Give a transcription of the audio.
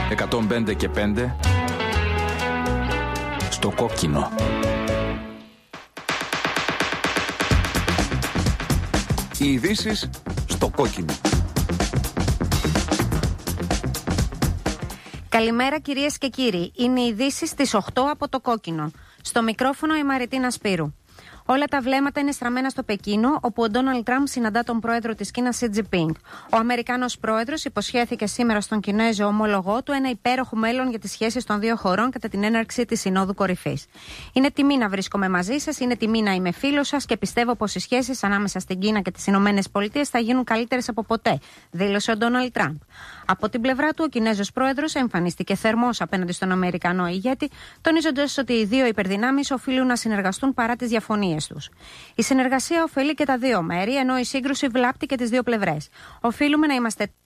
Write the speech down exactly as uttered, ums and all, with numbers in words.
εκατόν πέντε και πέντε στο κόκκινο. Οι ειδήσεις στο κόκκινο. Καλημέρα κυρίες και κύριοι. Είναι οι ειδήσεις στις οκτώ από το κόκκινο. Στο μικρόφωνο η Μαριτίνα Σπύρου. Όλα τα βλέμματα είναι στραμμένα στο Πεκίνο, όπου ο Ντόναλντ Τραμπ συναντά τον πρόεδρο της Κίνας, Σι Τζινπίνγκ. Ο Αμερικάνος πρόεδρος υποσχέθηκε σήμερα στον Κινέζο ομόλογό του ένα υπέροχο μέλλον για τις σχέσεις των δύο χωρών κατά την έναρξη της Συνόδου Κορυφής. Είναι τιμή να βρίσκομαι μαζί σας, είναι τιμή να είμαι φίλος σας και πιστεύω πως οι σχέσεις ανάμεσα στην Κίνα και τις Ηνωμένες Πολιτείες θα γίνουν καλύτερες από ποτέ, δήλωσε ο Ντόναλντ Τραμπ. Από την πλευρά του, ο Κινέζος πρόεδρος εμφανίστηκε θερμός απέναντι στον Αμερικανό ηγέτη, τονίζοντας ότι οι δύο υπερδυνάμεις οφείλουν να συνεργαστούν παρά τις διαφωνίες τους. Η συνεργασία ωφελεί και τα δύο μέρη, ενώ η σύγκρουση βλάπτει και τις δύο πλευρές. Οφείλουμε να είμαστε